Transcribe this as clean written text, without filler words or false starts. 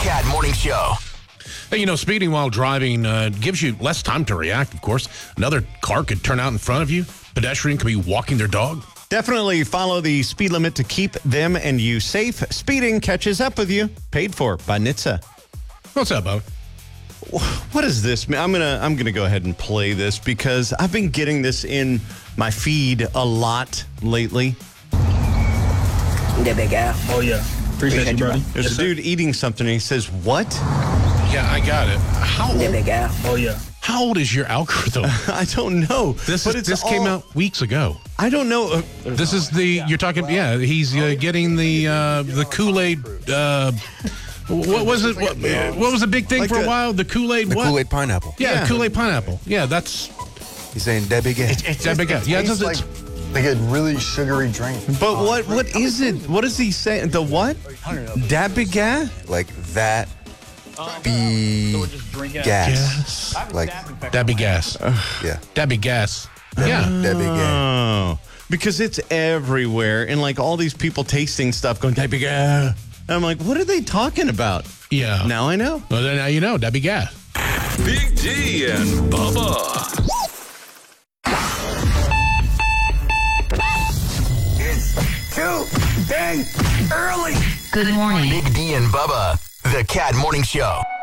Cat Morning Show. Hey, speeding while driving gives you less time to react, of course. Another car could turn out in front of you. Pedestrian could be walking their dog. Definitely follow the speed limit to keep them and you safe. Speeding catches up with you. Paid for by NHTSA. What's up, Bo? What is this? I'm gonna go ahead and play this because I've been getting this in my feed a lot lately. The big ass. Oh, yeah. Appreciate you, brother. There's a dude eating something and he says, "What?" Yeah, I got it. The big ass. Oh, yeah. How old is your algorithm? I don't know. This came out weeks ago. I don't know. This is you're talking. Yeah, he's getting the Kool-Aid. What was it? What was the big thing for a while? The Kool-Aid. The what? Kool-Aid pineapple. Yeah, Kool-Aid pineapple. Yeah, that's. He's saying that big ass. That big ass. Yeah, Tastes like a really sugary drink. But what is it? What does he say? The what? That big gas? Like that big gas. Like that big gas. yeah. That big gas. That big gas. Oh, because it's everywhere and like all these people tasting stuff going that big gas. And I'm like, what are they talking about? Yeah. Now I know. Well, then now you know. That big gas. Big D and Bubba. It's too dang early. Good morning. Big D and Bubba, the Cat Morning Show.